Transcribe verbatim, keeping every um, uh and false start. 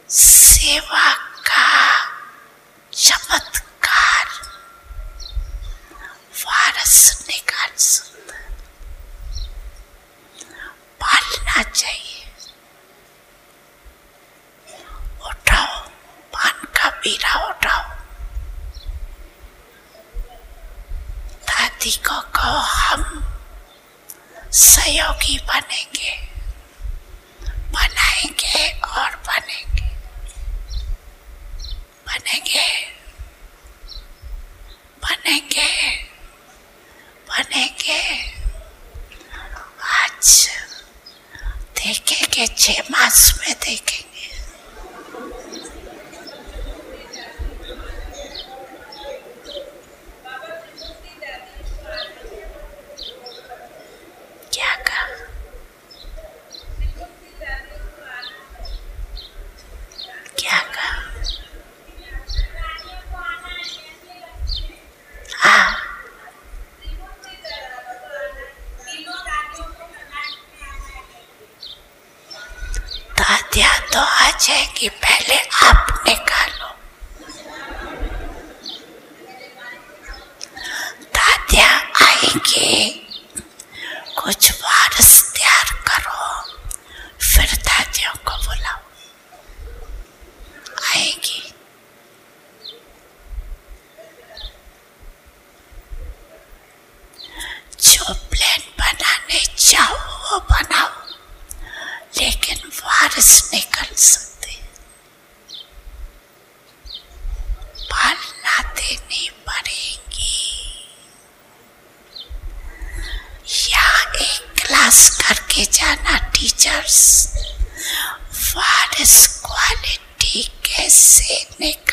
सेवा का चमत्कार वारस निकाल सकता है। पालना चाहिए। उठाओ, पान का बीड़ा उठाओ, दादी को कहो हम सहयोगी बनेंगे, बनाएंगे और बनेंगे, बनेंगे, बनेंगे, बनेंगे। आज देखेंगे, छह मास में देखेंगे। क्या कहा? क्या कहा? हाँ, दादिया तो आ जाएगी, पहले आप निकालो। दादिया आएंगी, कुछ वारस तैयार करो, फिर दादियों को बुलाओ। आएगी। जो प्लान बनाने चाहो वो बनाओ, लेकिन वारिस निकल सकते हैं। पालना देनी पड़ेगी। यहाँ एक क्लास करके जाना टीचर्स, वारिस क्वालिटी कैसे निकल